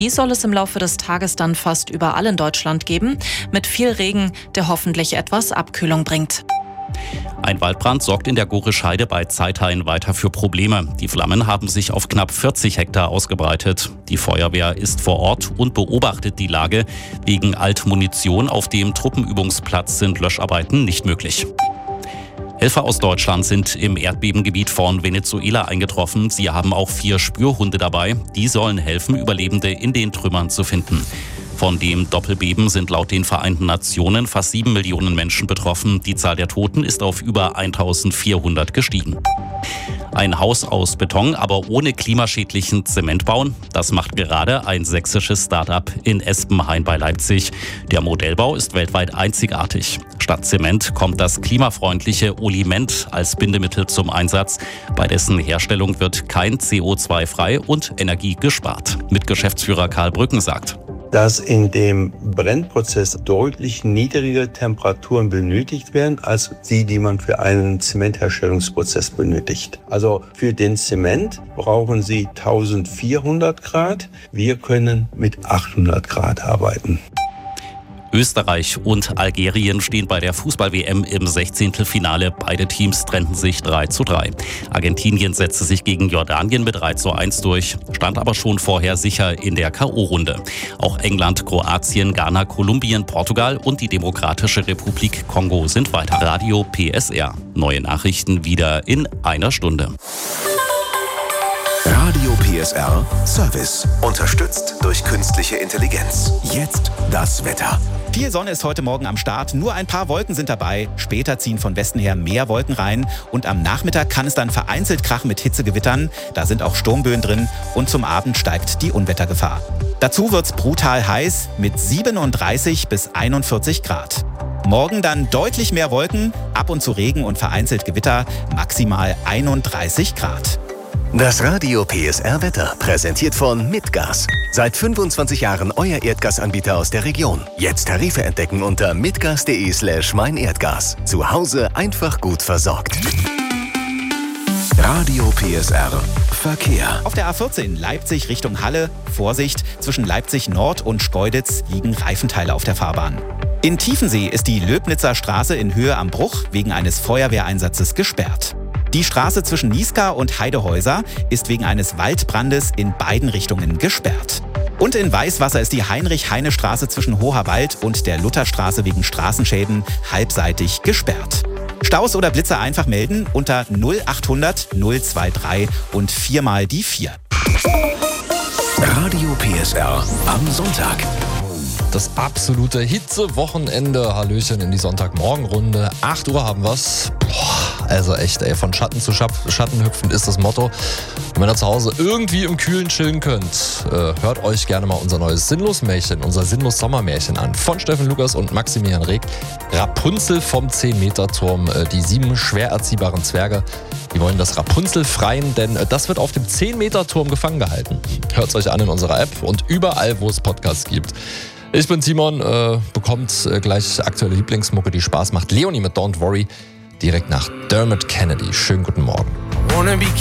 Die soll es im Laufe des Tages dann fast überall in Deutschland geben, mit viel Regen, der hoffentlich etwas Abkühlung bringt. Ein Waldbrand sorgt in der Gorisch-Heide bei Zeithain weiter für Probleme. Die Flammen haben sich auf knapp 40 Hektar ausgebreitet. Die Feuerwehr ist vor Ort und beobachtet die Lage. Wegen Altmunition auf dem Truppenübungsplatz sind Löscharbeiten nicht möglich. Helfer aus Deutschland sind im Erdbebengebiet von Venezuela eingetroffen. Sie haben auch 4 Spürhunde dabei. Die sollen helfen, Überlebende in den Trümmern zu finden. Von dem Doppelbeben sind laut den Vereinten Nationen fast 7 Millionen Menschen betroffen. Die Zahl der Toten ist auf über 1400 gestiegen. Ein Haus aus Beton, aber ohne klimaschädlichen Zement bauen, das macht gerade ein sächsisches Start-up in Espenhain bei Leipzig. Der Modellbau ist weltweit einzigartig. Statt Zement kommt das klimafreundliche Oliment als Bindemittel zum Einsatz. Bei dessen Herstellung wird kein CO2 frei und Energie gespart. Mitgeschäftsführer Karl Brücken sagt: Dass in dem Brennprozess deutlich niedrigere Temperaturen benötigt werden, als die man für einen Zementherstellungsprozess benötigt. Also für den Zement brauchen Sie 1400 Grad. Wir können mit 800 Grad arbeiten. Österreich und Algerien stehen bei der Fußball-WM im 16. Finale. Beide Teams trennten sich 3:3. Argentinien setzte sich gegen Jordanien mit 3:1 durch, stand aber schon vorher sicher in der K.O.-Runde. Auch England, Kroatien, Ghana, Kolumbien, Portugal und die Demokratische Republik Kongo sind weiter. Radio PSR. Neue Nachrichten wieder in einer Stunde. Radio PSR Service. Unterstützt durch künstliche Intelligenz. Jetzt das Wetter. Viel Sonne ist heute Morgen am Start, nur ein paar Wolken sind dabei. Später ziehen von Westen her mehr Wolken rein und am Nachmittag kann es dann vereinzelt krachen mit Hitzegewittern. Da sind auch Sturmböen drin und zum Abend steigt die Unwettergefahr. Dazu wird's brutal heiß mit 37 bis 41 Grad. Morgen dann deutlich mehr Wolken, ab und zu Regen und vereinzelt Gewitter, maximal 31 Grad. Das Radio PSR Wetter, präsentiert von Mitgas. Seit 25 Jahren euer Erdgasanbieter aus der Region. Jetzt Tarife entdecken unter mitgas.de/meinerdgas. Zu Hause einfach gut versorgt. Radio PSR Verkehr. Auf der A14 Leipzig Richtung Halle, Vorsicht, zwischen Leipzig Nord und Schkeuditz liegen Reifenteile auf der Fahrbahn. In Tiefensee ist die Löbnitzer Straße in Höhe am Bruch wegen eines Feuerwehreinsatzes gesperrt. Die Straße zwischen Nieská und Heidehäuser ist wegen eines Waldbrandes in beiden Richtungen gesperrt. Und in Weißwasser ist die Heinrich-Heine-Straße zwischen Hoherwald und der Lutherstraße wegen Straßenschäden halbseitig gesperrt. Staus oder Blitze einfach melden unter 0800 023 und 4 mal die 4. Radio PSR am Sonntag. Das absolute Hitzewochenende. Hallöchen in die Sonntagmorgenrunde. 8 Uhr haben wir's. Also echt, ey, von Schatten zu Schatten hüpfen ist das Motto. Und wenn ihr zu Hause irgendwie im Kühlen chillen könnt, hört euch gerne mal unser neues Sinnlos-Märchen, unser Sinnlos-Sommermärchen an. Von Steffen Lukas und Maximilian Reg. Rapunzel vom 10-Meter-Turm. Die 7 schwer erziehbaren Zwerge, die wollen das Rapunzel freien, denn das wird auf dem 10-Meter-Turm gefangen gehalten. Hört's euch an in unserer App und überall, wo es Podcasts gibt. Ich bin Simon, bekommt gleich aktuelle Lieblingsmucke, die Spaß macht. Leonie mit Don't Worry, direkt nach Dermot Kennedy. Schönen guten Morgen.